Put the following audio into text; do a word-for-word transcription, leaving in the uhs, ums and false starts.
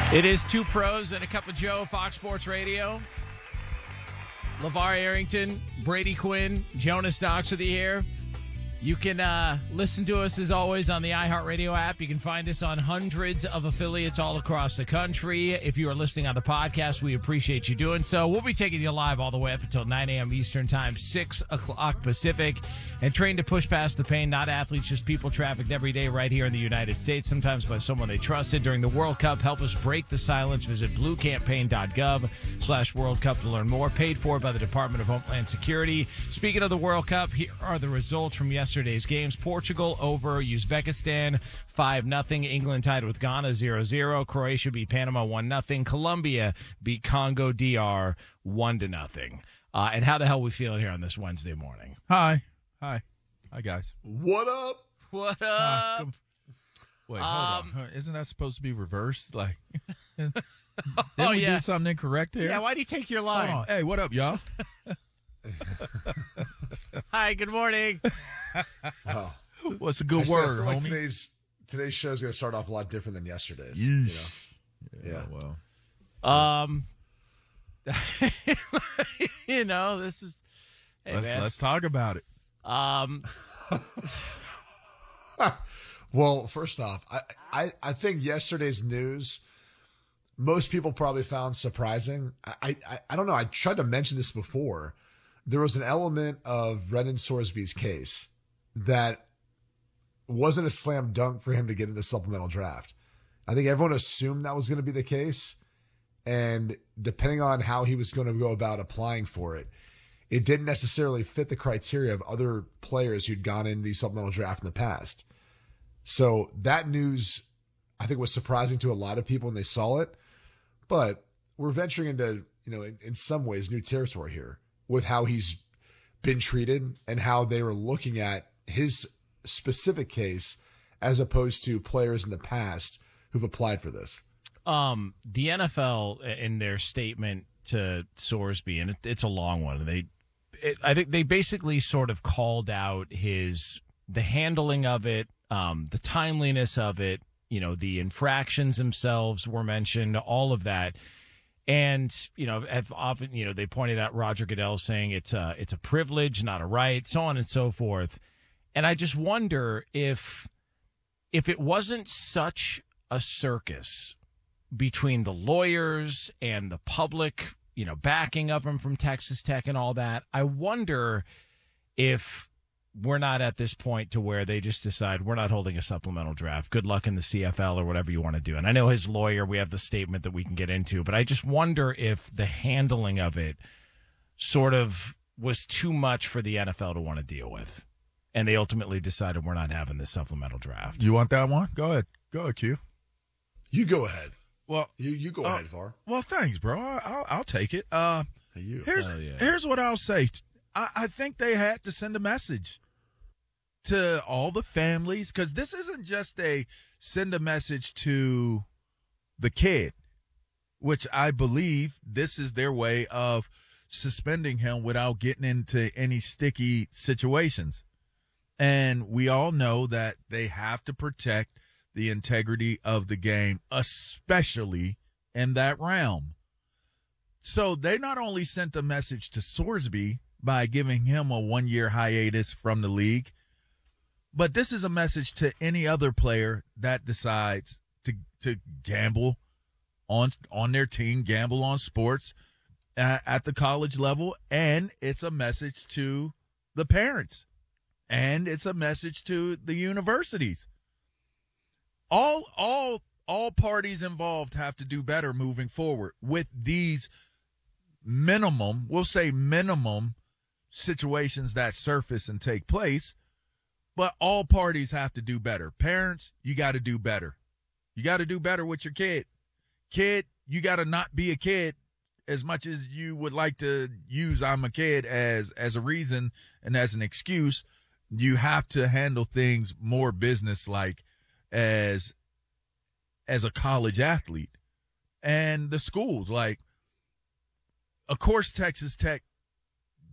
It is Two Pros and a Cup of Joe, Fox Sports Radio. LeVar Arrington, Brady Quinn, Jonas Knox with you here. You can uh, listen to us, as always, on the iHeartRadio app. You can find us on hundreds of affiliates all across the country. If you are listening on the podcast, we appreciate you doing so. We'll be taking you live all the way up until nine a.m. Eastern Time, six o'clock Pacific, and trained to push past the pain. Not athletes, just people trafficked every day right here in the United States, sometimes by someone they trusted during the World Cup. Help us break the silence. Visit bluecampaign.gov slash World Cup to learn more. Paid for by the Department of Homeland Security. Speaking of the World Cup, here are the results from yesterday. Yesterday's games. Portugal over Uzbekistan five nothing. England tied with Ghana zero zero. Croatia beat Panama one nothing. Colombia beat Congo D R one to nothing. Uh, and how the hell are we feeling here on this Wednesday morning? Hi. Hi. Hi, guys. What up? What up? Hi. Wait, hold Um, on. Isn't that supposed to be reversed? Like, didn't Oh, we yeah. do something incorrect here? Yeah, why do you take your Hold line? on. Hey, what up, y'all? Hi, good morning. Oh. What's a good I said, I word, feel like homie? today's today's show is going to start off a lot different than yesterday's. Yeesh. You know? Yeah, Yeah. well. Um, you know, this is, hey, let's, man. let's talk about it. Um, Well, first off, I, I I think yesterday's news, most people probably found surprising. I, I I don't know. I tried to mention this before. There was an element of Brendan Sorsby's case that wasn't a slam dunk for him to get in the supplemental draft. I think everyone assumed that was going to be the case. And depending on how he was going to go about applying for it, it didn't necessarily fit the criteria of other players who'd gone in the supplemental draft in the past. So that news, I think, was surprising to a lot of people when they saw it. But we're venturing into, you know, in, in some ways, new territory here with how he's been treated and how they were looking at his specific case as opposed to players in the past who've applied for this. Um, the N F L in their statement to Sorsby, and it, it's a long one. They, it, I think they basically sort of called out his the handling of it, um, the timeliness of it. You know, the infractions themselves were mentioned, all of that. And, you know, have often, you know, they pointed out Roger Goodell saying it's a, it's a privilege, not a right, so on and so forth. And I just wonder if, if it wasn't such a circus between the lawyers and the public, you know, backing of him from Texas Tech and all that, I wonder if we're not at this point to where they just decide we're not holding a supplemental draft. Good luck in the C F L or whatever you want to do. And I know his lawyer, we have the statement that we can get into, but I just wonder if the handling of it sort of was too much for the N F L to want to deal with. And they ultimately decided we're not having this supplemental draft. You want that one? Go ahead. Go ahead, Q. You go ahead. Well, You you go uh, ahead, Var. Well, thanks, bro. I, I'll, I'll take it. Uh, Hey, you. Here's Hell yeah. here's what I'll say. I, I think they had to send a message to all the families, because this isn't just a send a message to the kid, which I believe this is their way of suspending him without getting into any sticky situations. And we all know that they have to protect the integrity of the game, especially in that realm. So they not only sent a message to Sorsby by giving him a one-year hiatus from the league, but this is a message to any other player that decides to to gamble on on their team, gamble on sports at, at the college level, and it's a message to the parents, and it's a message to the universities. All all all parties involved have to do better moving forward with these minimum, we'll say minimum situations that surface and take place. But all parties have to do better. Parents, you got to do better. You got to do better with your kid. Kid, you got to not be a kid as much as you would like to use I'm a kid as, as a reason and as an excuse. You have to handle things more business-like as, as a college athlete. And the schools, like, of course, Texas Tech